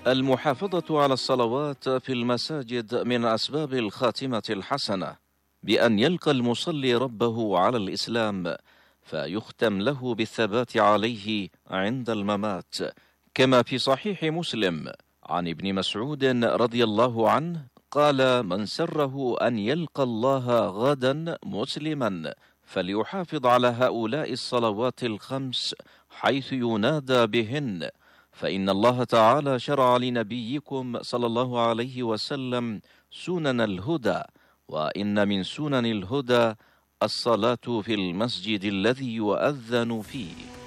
المحافظة على الصلوات في المساجد من أسباب الخاتمة الحسنة، بأن يلقى المصلي ربه على الإسلام فيختم له بالثبات عليه عند الممات، كما في صحيح مسلم عن ابن مسعود رضي الله عنه قال: من سره أن يلقى الله غدا مسلما فليحافظ على هؤلاء الصلوات الخمس حيث ينادى بهن، فإن الله تعالى شرع لنبيكم صلى الله عليه وسلم سنن الهدى، وإن من سنن الهدى الصلاة في المسجد الذي يؤذن فيه.